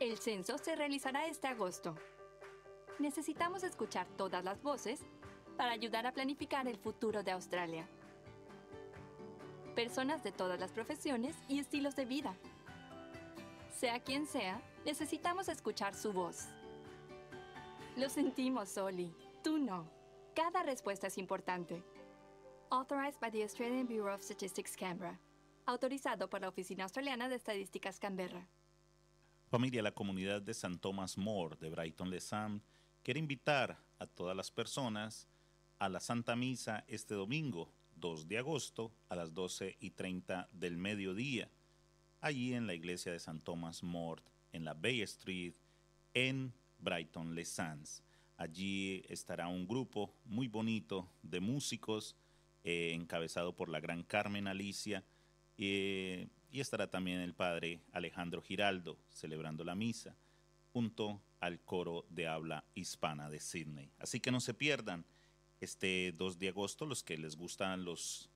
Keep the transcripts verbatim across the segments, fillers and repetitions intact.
El censo se realizará este agosto. Necesitamos escuchar todas las voces para ayudar a planificar el futuro de Australia. Personas de todas las profesiones y estilos de vida. Sea quien sea, necesitamos escuchar su voz. Lo sentimos, Oli. Tú no. Cada respuesta es importante. Authorized by the Australian Bureau of Statistics, Canberra. Autorizado por la Oficina Australiana de Estadísticas, Canberra. Familia, la comunidad de Saint Thomas More de Brighton-les Sands quiere invitar a todas las personas a la Santa Misa este domingo, dos de agosto, a las doce y treinta del mediodía, allí en la iglesia de Saint Thomas More, en la Bay Street, en Brighton-les Sands. Allí estará un grupo muy bonito de músicos, eh, encabezado por la gran Carmen Alicia, eh, y estará también el padre Alejandro Giraldo celebrando la misa, junto al coro de habla hispana de Sydney. Así que no se pierdan este dos de agosto, los que les gustan los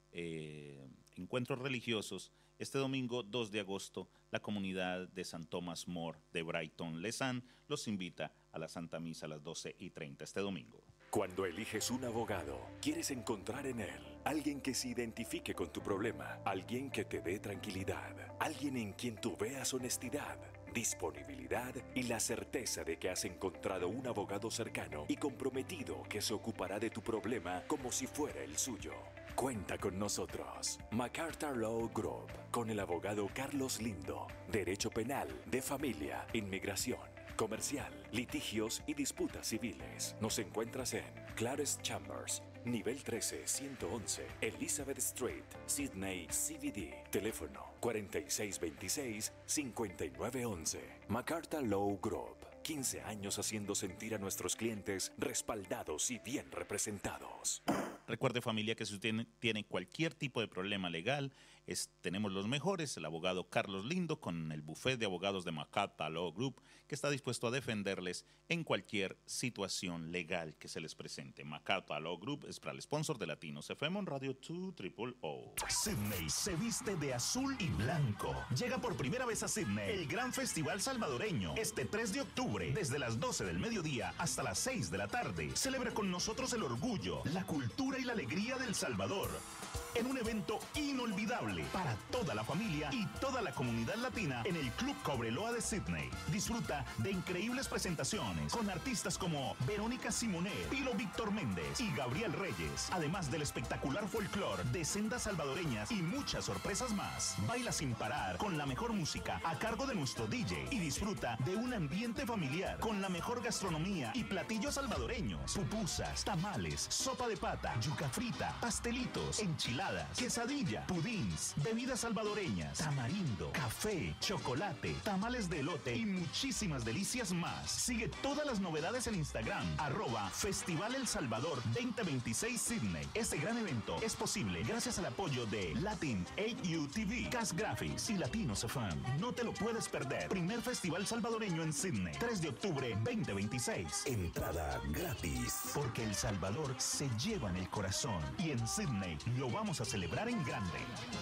eh, encuentros religiosos. Este domingo dos de agosto, la comunidad de Saint Thomas More de Brighton-les Sands los invita a la Santa Misa a las doce y treinta este domingo. Cuando eliges un abogado, quieres encontrar en él alguien que se identifique con tu problema, alguien que te dé tranquilidad, alguien en quien tú veas honestidad, disponibilidad y la certeza de que has encontrado un abogado cercano y comprometido que se ocupará de tu problema como si fuera el suyo. Cuenta con nosotros, MacArthur Law Group, con el abogado Carlos Lindo, Derecho Penal, de Familia, Inmigración, Comercial, Litigios y Disputas Civiles. Nos encuentras en Clarence Chambers, nivel trece, ciento once, Elizabeth Street, Sydney, C B D. Teléfono cuarenta y seis veintiséis, cincuenta y nueve once. MacArthur Law Group. quince años haciendo sentir a nuestros clientes respaldados y bien representados. Recuerde, familia, que si usted tiene, tiene cualquier tipo de problema legal, es, tenemos los mejores, el abogado Carlos Lindo con el bufete de abogados de MacArthur Law Group, que está dispuesto a defenderles en cualquier situación legal que se les presente. MacArthur Law Group es para el sponsor de Latinos F M en Radio dos Triple O. Sydney se viste de azul y blanco. Llega por primera vez a Sydney el Gran Festival Salvadoreño este tres de octubre, desde las doce del mediodía hasta las seis de la tarde. Celebra con nosotros el orgullo, la cultura y la alegría del Salvador, en un evento inolvidable para toda la familia y toda la comunidad latina en el Club Cobreloa de Sydney. Disfruta de increíbles presentaciones con artistas como Verónica Simonet, Pilo Víctor Méndez y Gabriel Reyes, además del espectacular folclore de sendas salvadoreñas y muchas sorpresas más. Baila sin parar con la mejor música a cargo de nuestro D J y disfruta de un ambiente familiar con la mejor gastronomía y platillos salvadoreños: pupusas, tamales, sopa de pata, yuca frita, pastelitos, enchiladas, quesadilla, pudins, bebidas salvadoreñas, tamarindo, café, chocolate, tamales de elote y muchísimas delicias más. Sigue todas las novedades en Instagram, arroba Festival El Salvador veinte veintiséis Sydney. Este gran evento es posible gracias al apoyo de Latin A U T V, Cas Graphics y Latinos F M. No te lo puedes perder. Primer Festival Salvadoreño en Sydney, tres de octubre veinte veintiséis. Entrada gratis. Porque El Salvador se lleva en el corazón y en Sydney lo vamos a celebrar en grande.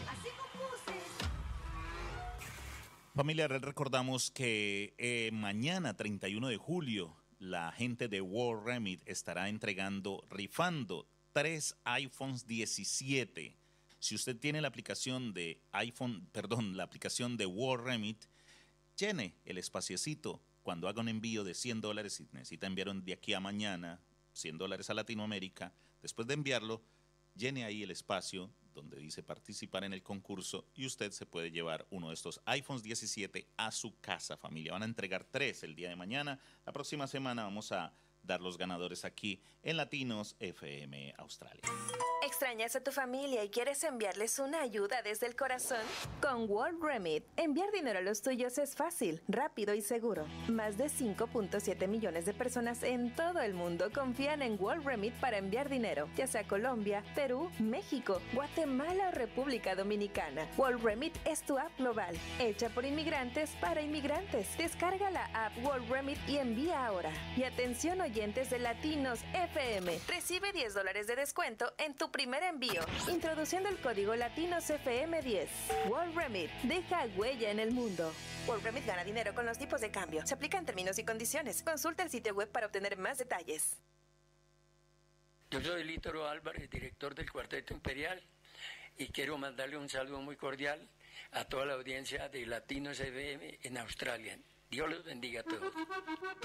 Familia, recordamos que eh, mañana, treinta y uno de julio, la gente de World Remit estará entregando, rifando tres iPhones diecisiete. Si usted tiene la aplicación de iPhone, perdón, la aplicación de World Remit, llene el espaciecito cuando haga un envío de cien dólares. Si necesita enviar de aquí a mañana cien dólares a Latinoamérica, después de enviarlo, llene ahí el espacio donde dice participar en el concurso y usted se puede llevar uno de estos iPhones diecisiete a su casa, familia. Van a entregar tres el día de mañana. La próxima semana vamos a dar los ganadores aquí en Latinos F M Australia. ¿Extrañas a tu familia y quieres enviarles una ayuda desde el corazón? Con World Remit, enviar dinero a los tuyos es fácil, rápido y seguro. Más de cinco punto siete millones de personas en todo el mundo confían en World Remit para enviar dinero, ya sea a Colombia, Perú, México, Guatemala o República Dominicana. World Remit es tu app global, hecha por inmigrantes para inmigrantes. Descarga la app World Remit y envía ahora. Y atención, oyentes de Latinos F M, recibe diez dólares de descuento en tu primer envío, introduciendo el código latino C F M diez. World Remit deja huella en el mundo. World Remit gana dinero con los tipos de cambio. Se aplican términos y condiciones. Consulta el sitio web para obtener más detalles. Yo soy Lítoro Álvarez, director del Cuarteto Imperial, y quiero mandarle un saludo muy cordial a toda la audiencia de Latino C F M en Australia. Dios los bendiga a todos.